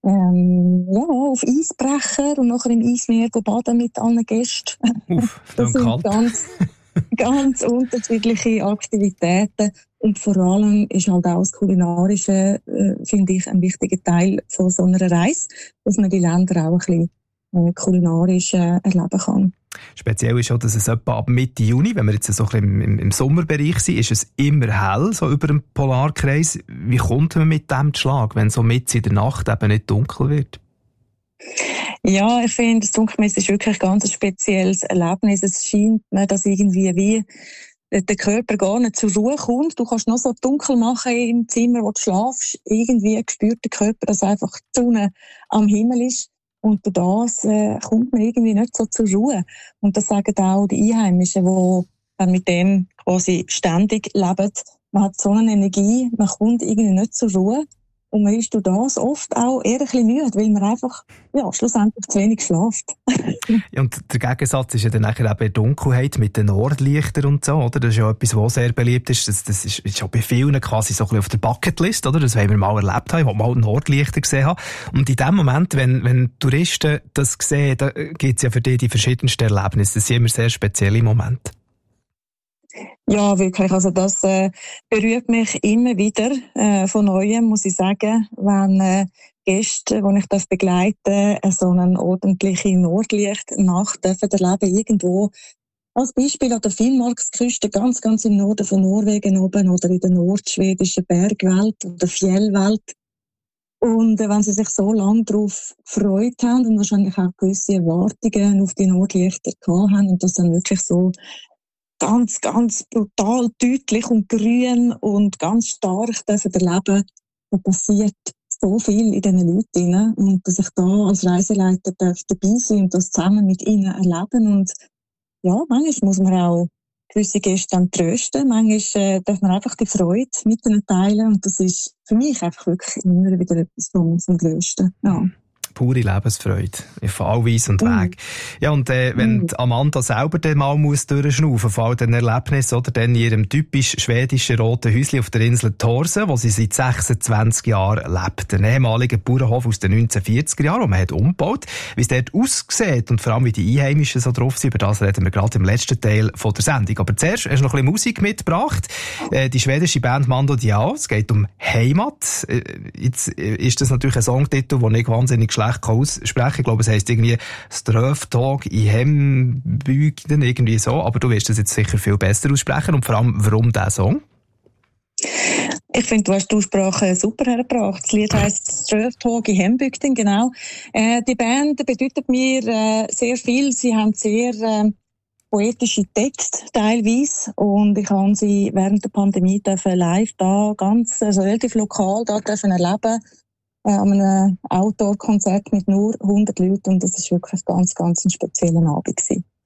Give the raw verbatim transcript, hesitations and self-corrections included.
ähm, ja, auf Eisbrecher und nachher im Eismeer baden mit allen Gästen. Uff, das sind kalt. ganz, ganz unterschiedliche Aktivitäten. Und vor allem ist halt auch das Kulinarische, äh, finde ich, ein wichtiger Teil von so einer Reise, dass man die Länder auch ein bisschen äh, kulinarisch äh, erleben kann. Speziell ist auch, dass es etwa ab Mitte Juni, wenn wir jetzt so ein bisschen im, im Sommerbereich sind, ist es immer hell, so über dem Polarkreis. Wie kommt man mit dem zu Schlag, wenn so mitten in der Nacht eben nicht dunkel wird? Ja, ich finde, das Dunkelmess ist wirklich ganz ein spezielles Erlebnis. Es scheint mir, dass irgendwie wie der Körper gar nicht zur Ruhe kommt. Du kannst noch so dunkel machen im Zimmer, wo du schlafst. Irgendwie spürt der Körper, dass einfach die Sonne am Himmel ist. Und durch das äh, kommt man irgendwie nicht so zur Ruhe. Und das sagen auch die Einheimischen, die dann mit dem quasi ständig leben. Man hat so eine Energie, man kommt irgendwie nicht zur Ruhe. Und man ist durch das oft auch eher ein bisschen müde, weil man einfach, ja, schlussendlich zu wenig schläft. Ja, und der Gegensatz ist ja dann nachher eben die Dunkelheit mit den Nordlichtern und so, oder? Das ist ja etwas, was sehr beliebt ist. Das, das ist, ist ja bei vielen quasi so ein bisschen auf der Bucketlist, oder? Das wollen wir mal erlebt haben, wo wir mal Nordlichter gesehen haben. Und in dem Moment, wenn, wenn Touristen das sehen, da gibt es ja für die die verschiedensten Erlebnisse. Das sind immer sehr spezielle Momente. Ja, wirklich. Also das äh, berührt mich immer wieder äh, von Neuem, muss ich sagen, wenn äh, Gäste, die ich das begleite, äh, so eine ordentliche Nordlichtnacht dürfen erleben irgendwo. Als Beispiel an der Finnmarksküste, ganz, ganz im Norden von Norwegen oben oder in der nordschwedischen Bergwelt oder Fjellwelt. Und äh, wenn sie sich so lange darauf gefreut haben und wahrscheinlich auch gewisse Erwartungen auf die Nordlichter gehabt haben und das dann wirklich so ganz, ganz brutal deutlich und grün und ganz stark dürfen erleben, da passiert so viel in diesen Leuten. Und dass ich da als Reiseleiter darf dabei sein und das zusammen mit ihnen erleben. Und ja, manchmal muss man auch gewisse Gäste dann trösten. Manchmal äh, darf man einfach die Freude mit ihnen teilen. Und das ist für mich einfach wirklich immer wieder etwas vom, vom Grössten. Ja. Pure Lebensfreude. Auf all Weise und Weg. Mm. Ja, und äh, wenn mm. Amanda selber dann mal muss durchschnaufen von all den Erlebnissen, oder dann in ihrem typisch schwedischen roten Häuschen auf der Insel Torsen, wo sie seit sechsundzwanzig Jahren lebt. Ein ehemaliger Bauernhof aus den neunzehnhundertvierziger Jahren, den man hat umgebaut. Wie es dort aussieht und vor allem wie die Einheimischen so drauf sind, über das reden wir gerade im letzten Teil von der Sendung. Aber zuerst hast du noch ein bisschen Musik mitgebracht. Äh, die schwedische Band Mando Diao. Es geht um Heimat. Äh, jetzt ist das natürlich ein Songtitel, den ich wahnsinnig schlecht aussprechen. Ich glaube, es heisst irgendwie Ströftag i Hembygden, irgendwie so. Aber du wirst das jetzt sicher viel besser aussprechen. Und vor allem, warum dieser Song? Ich finde, du hast die Aussprache super hergebracht. Das Lied heisst Ströftag i Hembygden, genau. Äh, die Band bedeutet mir äh, sehr viel. Sie haben sehr äh, poetische Texte teilweise und ich habe sie während der Pandemie live da ganz, also relativ lokal da dürfen erleben. An einem Outdoor-Konzert mit nur hundert Leuten und das war wirklich ganz, ganz ein spezieller Abend gewesen.